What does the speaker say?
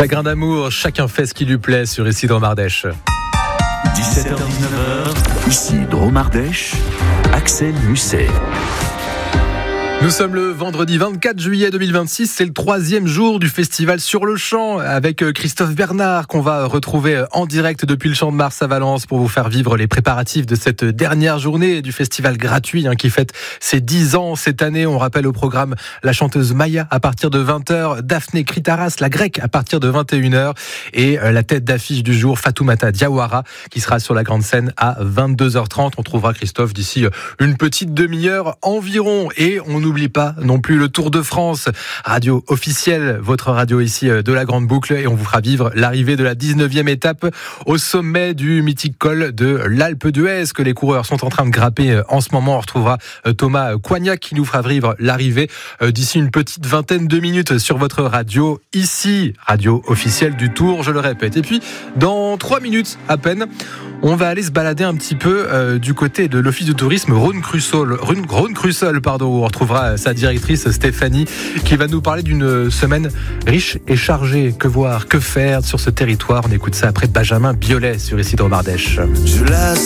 Chagrin d'amour, chacun fait ce qui lui plaît sur Ici Drôme Ardèche. 17h-19h, ici Drôme Ardèche, Axel Musset. Nous sommes le vendredi 24 juillet 2026, c'est le 3e jour du festival Sur le Champ avec Christophe Bernard qu'on va retrouver en direct depuis le Champ de Mars à Valence pour vous faire vivre les préparatifs de cette dernière journée du festival gratuit qui fête ses 10 ans cette année. On rappelle au programme la chanteuse Maya à partir de 20h, Daphné Kritaras, la grecque à partir de 21h et la tête d'affiche du jour, Fatoumata Diawara qui sera sur la grande scène à 22h30. On trouvera Christophe d'ici une petite demi-heure environ et on n'oublie pas non plus le Tour de France, radio officielle, votre radio ici de la Grande Boucle, et on vous fera vivre l'arrivée de la 19e étape au sommet du mythique col de l'Alpe d'Huez que les coureurs sont en train de grapper en ce moment. On retrouvera Thomas Coignac qui nous fera vivre l'arrivée d'ici une petite vingtaine de minutes sur votre radio ici, radio officielle du Tour, je le répète. Et puis dans 3 minutes à peine, on va aller se balader un petit peu du côté de l'office de tourisme Rhône-Crussol, où on retrouvera sa directrice Stéphanie qui va nous parler d'une semaine riche et chargée. Que voir, que faire sur ce territoire? On écoute ça après Benjamin Biolay sur Ici Drôme Ardèche.